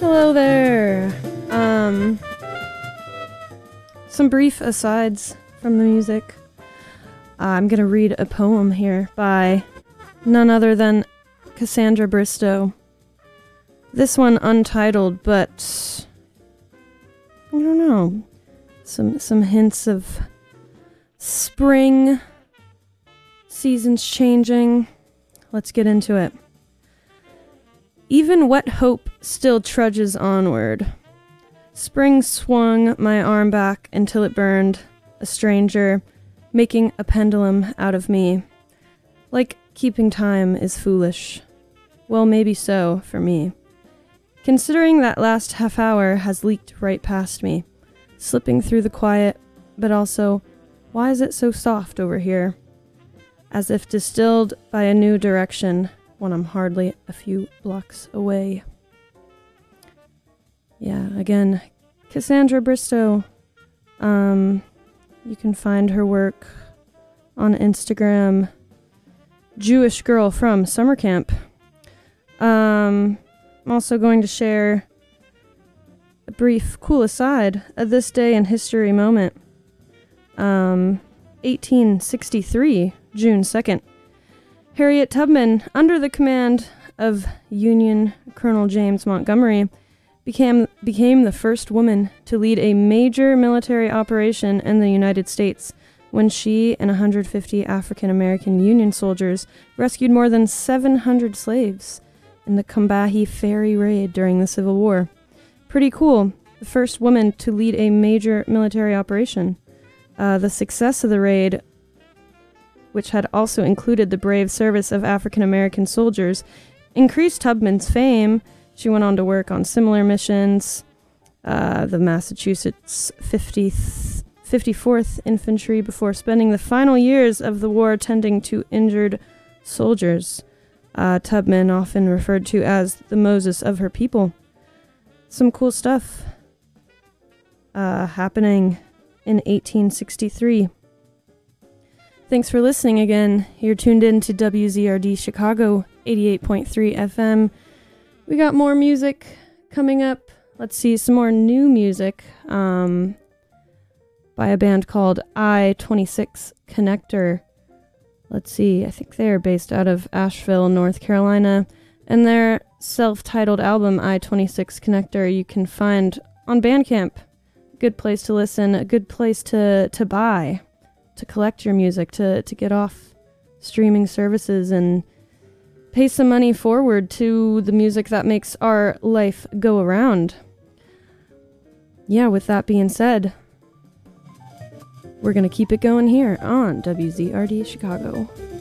Hello there. Some brief asides from the music. I'm going to read a poem here by none other than Cassandra Bristow. This one untitled, but I don't know. Some hints of spring, seasons changing. Let's get into it. Even wet hope still trudges onward. Spring swung my arm back until it burned, a stranger, making a pendulum out of me. Like keeping time is foolish. Well, maybe so, for me. Considering that last half hour has leaked right past me, slipping through the quiet, but also, why is it so soft over here? As if distilled by a new direction when I'm hardly a few blocks away. Yeah, again, Cassandra Bristow. You can find her work on Instagram. Jewish girl from summer camp. I'm also going to share a brief cool aside of this day in history moment. 1863, June 2nd. Harriet Tubman, under the command of Union Colonel James Montgomery, became the first woman to lead a major military operation in the United States when she and 150 African-American Union soldiers rescued more than 700 slaves in the Combahee Ferry raid during the Civil War. Pretty cool. The first woman to lead a major military operation. The success of the raid, which had also included the brave service of African-American soldiers, increased Tubman's fame. She went on to work on similar missions, the Massachusetts 54th Infantry, before spending the final years of the war tending to injured soldiers. Tubman, often referred to as the Moses of her people. Some cool stuff happening in 1863. Thanks for listening again. You're tuned in to WZRD Chicago, 88.3 FM. We got more music coming up. Let's see, some more new music by a band called I-26 Connector. Let's see, I think they're based out of Asheville, North Carolina. And their self-titled album, I-26 Connector, you can find on Bandcamp. Good place to listen, a good place to buy, to collect your music, to get off streaming services and pay some money forward to the music that makes our life go around. Yeah, with that being said, we're going to keep it going here on WZRD Chicago.